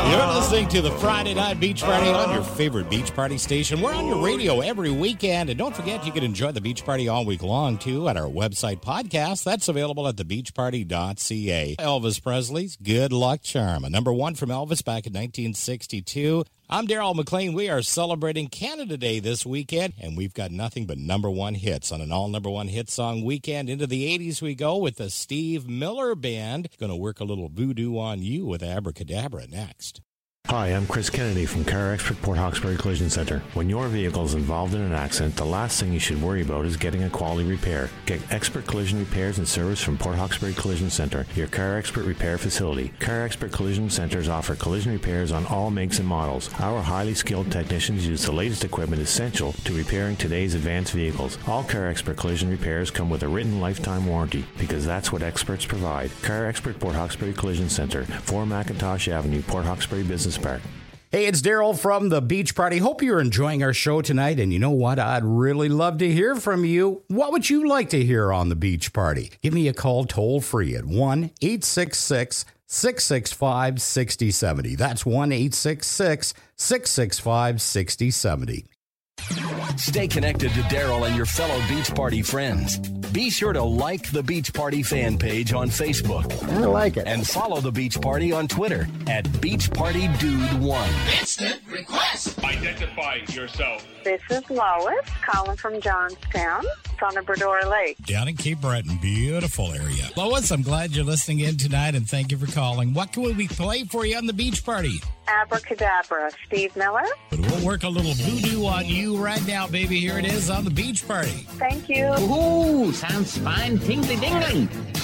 You're listening to the Friday Night Beach Party on your favorite beach party station. We're on your radio every weekend. And don't forget, you can enjoy the beach party all week long, too, at our website podcast. That's available at thebeachparty.ca. Elvis Presley's Good Luck Charm, a number one from Elvis back in 1962. I'm Daryl McLean. We are celebrating Canada Day this weekend, and we've got nothing but number one hits on an all number one hit song weekend. Into the 80s we go with the Steve Miller Band. Going to work a little voodoo on you with Abracadabra next. Hi, I'm Chris Kennedy from Car Expert Port Hawkesbury Collision Center. When your vehicle is involved in an accident, the last thing you should worry about is getting a quality repair. Get expert collision repairs and service from Port Hawkesbury Collision Center, your Car Expert repair facility. Car Expert Collision Centers offer collision repairs on all makes and models. Our highly skilled technicians use the latest equipment essential to repairing today's advanced vehicles. All Car Expert collision repairs come with a written lifetime warranty, because that's what experts provide. Car Expert Port Hawkesbury Collision Center, 4 McIntosh Avenue, Port Hawkesbury Business Park. Hey, it's Daryl from the Beach Party. Hope you're enjoying our show tonight. And you know what? I'd really love to hear from you. What would you like to hear on the Beach Party? Give me a call toll free at 1-866-665-6070. That's 1-866-665-6070. Stay connected to Daryl and your fellow Beach Party friends. Be sure to like the Beach Party fan page on Facebook. I like it. And follow the Beach Party on Twitter at BeachPartyDude1. Instant request. Identify yourself. This is Lois calling from Johnstown. It's on the Bredora Lake. Down in Cape Breton, beautiful area. Lois, I'm glad you're listening in tonight, and thank you for calling. What can we play for you on the Beach Party? Abracadabra, Steve Miller. But we'll work a little voodoo on you right now, baby. Here it is on the Beach Party. Thank you. Ooh, sounds fine. Tingly dingling.